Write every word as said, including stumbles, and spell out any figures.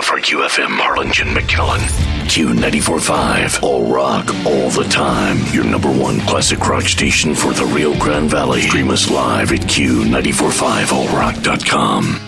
for Q F M Harlingen McKellen. Q ninety-four point five, all rock, all the time. Your number one classic rock station for the Rio Grande Valley. Stream us live at Q nine four five all rock dot com.